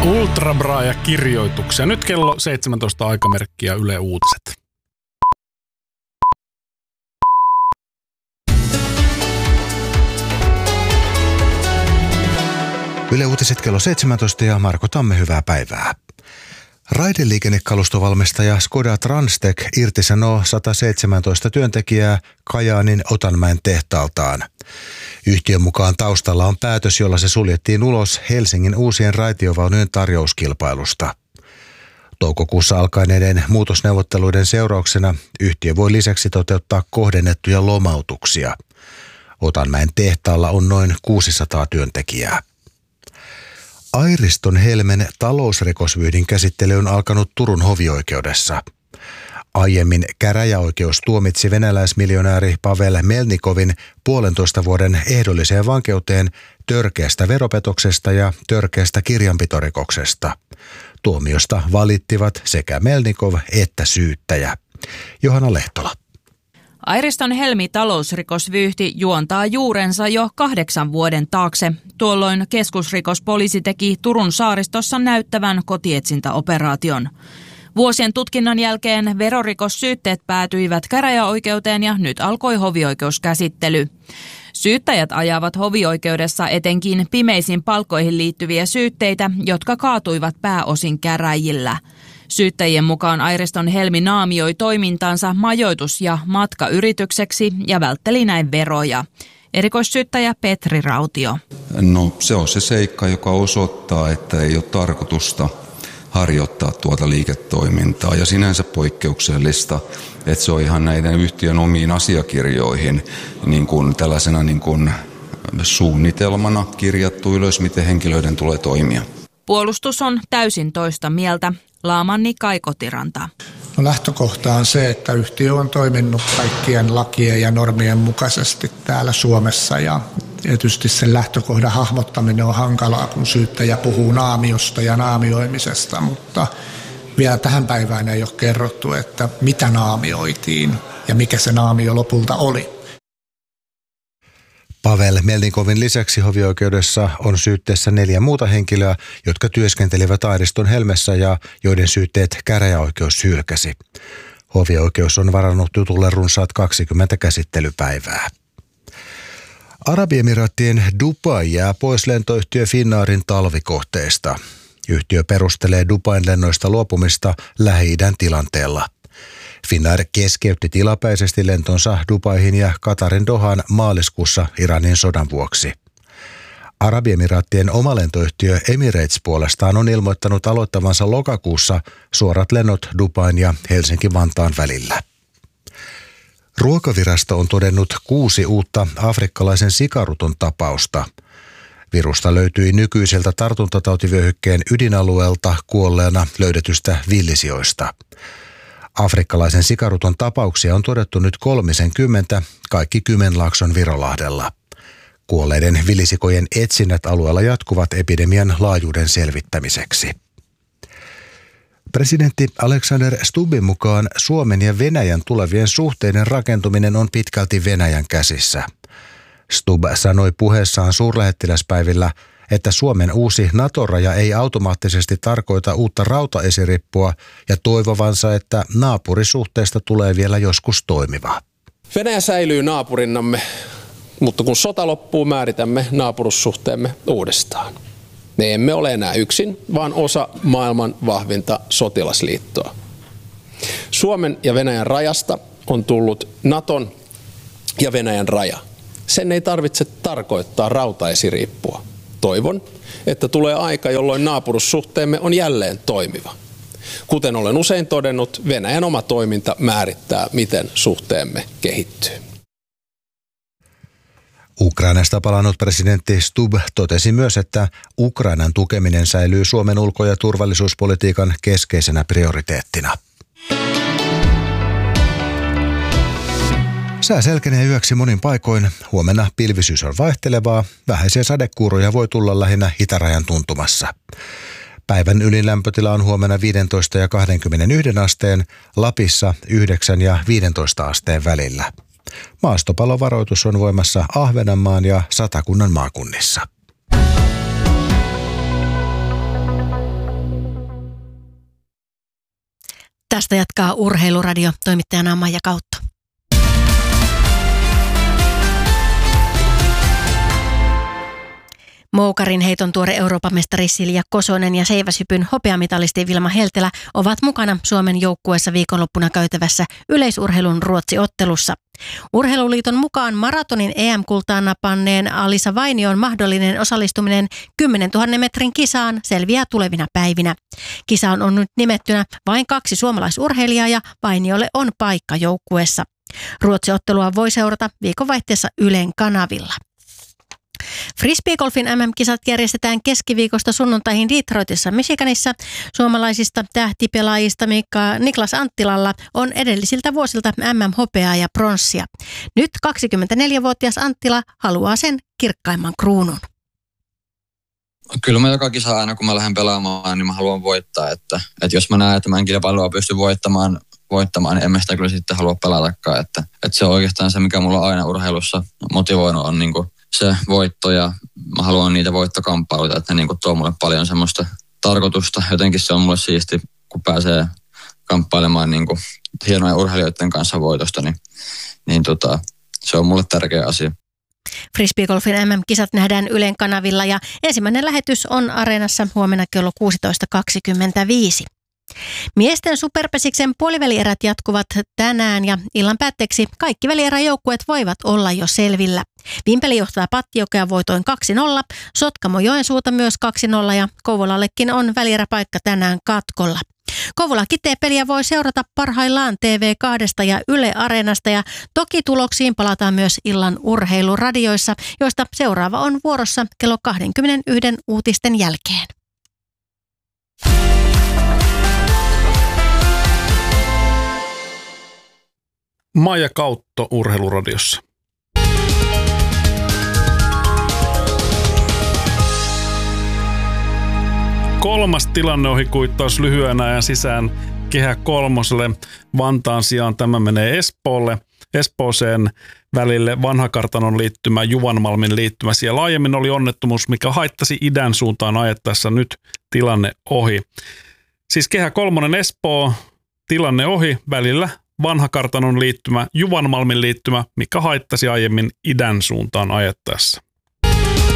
Ultrabraaja-kirjoituksia. Nyt kello 17 aikamerkkiä Yle Uutiset. Yle Uutiset kello 17 ja Marko Tamme, hyvää päivää. Raideliikennekalustovalmistaja Skoda Transtech irtisanoo 117 työntekijää Kajaanin Otanmäen tehtaaltaan. Yhtiön mukaan taustalla on päätös, jolla se suljettiin ulos Helsingin uusien raitiovaunujen tarjouskilpailusta. Toukokuussa alkaneiden muutosneuvotteluiden seurauksena yhtiö voi lisäksi toteuttaa kohdennettuja lomautuksia. Otanmäen tehtaalla on noin 600 työntekijää. Airiston Helmen talousrikosvyyhdin käsittely on alkanut Turun hovioikeudessa. Aiemmin käräjäoikeus tuomitsi venäläismiljonääri Pavel Melnikovin 1,5 vuoden ehdolliseen vankeuteen törkeästä veropetoksesta ja törkeästä kirjanpitorikoksesta. Tuomiosta valittivat sekä Melnikov että syyttäjä. Johanna Lehtola. Airiston Helmi talousrikosvyyhti juontaa juurensa jo 8 vuoden taakse. Tuolloin keskusrikospoliisi teki Turun saaristossa näyttävän kotietsintäoperaation. Vuosien tutkinnan jälkeen verorikossyytteet päätyivät käräjäoikeuteen ja nyt alkoi hovioikeuskäsittely. Syyttäjät ajavat hovioikeudessa etenkin pimeisiin palkkoihin liittyviä syytteitä, jotka kaatuivat pääosin käräjillä. Syyttäjien mukaan Airiston Helmi naamioi toimintansa majoitus- ja matkayritykseksi ja vältteli näin veroja. Erikoissyyttäjä Petri Rautio. No se on se seikka, joka osoittaa, että ei ole tarkoitusta harjoittaa tuota liiketoimintaa ja sinänsä poikkeuksellista, että se on ihan näiden yhtiön omiin asiakirjoihin niin kuin tällaisena niin kuin suunnitelmana kirjattu ylös, miten henkilöiden tulee toimia. Puolustus on täysin toista mieltä. Laamanni Kai Kotiranta. No lähtökohta on se, että yhtiö on toiminut kaikkien lakien ja normien mukaisesti täällä Suomessa ja tietysti sen lähtökohdan hahmottaminen on hankalaa, kun syyttäjä puhuu naamiosta ja naamioimisesta, mutta vielä tähän päivään ei ole kerrottu, että mitä naamioitiin ja mikä se naamio lopulta oli. Pavel Melnikovin lisäksi hovioikeudessa on syytteessä 4 muuta henkilöä, jotka työskentelivät Airiston Helmessä ja joiden syytteet käräjäoikeus hylkäsi. Hovioikeus on varannut jutulle runsaat 20 käsittelypäivää. Arabiemiraattien Dubai jää pois lentoyhtiö Finnairin talvikohteesta. Yhtiö perustelee Dubain lennoista luopumista Lähi-idän tilanteella. Finnair keskeytti tilapäisesti lentonsa Dubaihin ja Qatarin Dohaan maaliskuussa Iranin sodan vuoksi. Arabiemiraattien oma lentoyhtiö Emirates puolestaan on ilmoittanut aloittavansa lokakuussa suorat lennot Dubain ja Helsinki-Vantaan välillä. Ruokavirasto on todennut 6 uutta afrikkalaisen sikaruton tapausta. Virusta löytyi nykyiseltä tartuntatautivyöhykkeen ydinalueelta kuolleena löydetystä villisijoista. Afrikkalaisen sikaruton tapauksia on todettu nyt 30, kaikki Kymenlaakson Virolahdella. Kuolleiden villisikojen etsinnät alueella jatkuvat epidemian laajuuden selvittämiseksi. Presidentti Alexander Stubbin mukaan Suomen ja Venäjän tulevien suhteiden rakentuminen on pitkälti Venäjän käsissä. Stubb sanoi puheessaan suurlähettiläspäivillä, että Suomen uusi NATO-raja ei automaattisesti tarkoita uutta rautaesirippua ja toivovansa, että naapurisuhteesta tulee vielä joskus toimiva. Venäjä säilyy naapurinnamme, mutta kun sota loppuu, määritämme naapurussuhteemme uudestaan. Me emme ole enää yksin, vaan osa maailman vahvinta sotilasliittoa. Suomen ja Venäjän rajasta on tullut Naton ja Venäjän raja. Sen ei tarvitse tarkoittaa rautaesiriippua. Toivon, että tulee aika, jolloin naapurussuhteemme on jälleen toimiva. Kuten olen usein todennut, Venäjän oma toiminta määrittää, miten suhteemme kehittyy. Ukrainasta palannut presidentti Stubb totesi myös, että Ukrainan tukeminen säilyy Suomen ulko- ja turvallisuuspolitiikan keskeisenä prioriteettina. Sää selkenee yöksi monin paikoin. Huomenna pilvisyys on vaihtelevaa. Vähäisiä sadekuuroja voi tulla lähinnä itärajan tuntumassa. Päivän ylinlämpötila on huomenna 15 ja 21 asteen, Lapissa 9 ja 15 asteen välillä. Maastopalovaroitus on voimassa Ahvenanmaan ja Satakunnan maakunnissa. Tästä jatkaa Urheiluradio, toimittajana Maija Kautto. Moukarin heiton tuore Euroopan mestari Silja Kosonen ja seiväshypyn hopeamitalisti Vilma Heltelä ovat mukana Suomen joukkueessa viikonloppuna käytävässä yleisurheilun Ruotsi-ottelussa. Urheiluliiton mukaan maratonin EM-kultaan napanneen Alisa Vainion mahdollinen osallistuminen 10 000 metrin kisaan selviää tulevina päivinä. Kisaan on nyt nimettynä vain 2 suomalaisurheilijaa ja Vainiolle on paikka joukkueessa. Ruotsi-ottelua voi seurata viikonvaihteessa Ylen kanavilla. Frisbeegolfin MM-kisat järjestetään keskiviikosta sunnuntaihin Detroitissa, Michiganissa. Suomalaisista tähtipelaajista Niklas Anttilalla on edellisiltä vuosilta MM-hopeaa ja pronssia. Nyt 24-vuotias Anttila haluaa sen kirkkaimman kruunun. Kyllä mä joka kisa aina kun mä lähden pelaamaan, niin mä haluan voittaa. Että jos mä näen, että mä en kilpailua pysty voittamaan, niin en mä sitä kyllä sitten halua pelatakaan. Että se on oikeastaan se, mikä mulla aina urheilussa motivoinut on niin kuin se voitto ja mä haluan niitä voittokamppailuita, että ne niin kuin tuo mulle paljon semmoista tarkoitusta. Jotenkin se on mulle siisti, kun pääsee kamppailemaan niin kuin hienojen urheilijoiden kanssa voitosta, niin se on mulle tärkeä asia. Frisbeegolfin MM-kisat nähdään Ylen kanavilla ja ensimmäinen lähetys on Areenassa huomenna kello 16.25. Miesten superpesiksen puolivälierät jatkuvat tänään ja illan päätteeksi kaikki välieräjoukkueet voivat olla jo selvillä. Vimpeli johtaa Pattiokea voitoin 2-0, Sotkamo Joensuuta myös 2-0 ja Kouvolallekin on välieräpaikka tänään katkolla. Kouvola-Kitee-peliä voi seurata parhaillaan TV2 ja Yle Areenasta ja toki tuloksiin palataan myös illan urheiluradioissa, joista seuraava on vuorossa kello 21 uutisten jälkeen. Maija Kautto Urheiluradiossa. Kolmas tilanneohikuittaus lyhyen ajan sisään Kehä kolmoselle. Vantaan sijaan tämä menee Espooseen välille Vanhakartanon liittymä, Juvanmalmin liittymä. Siellä aiemmin oli onnettomuus, mikä haittasi idän suuntaan ajettaessa, nyt tilanne ohi. Siis Kehä kolmonen Espoo, tilanne ohi välillä Vanhakartanon liittymä, Juvanmalmin liittymä, mikä haittasi aiemmin idän suuntaan ajettaessa.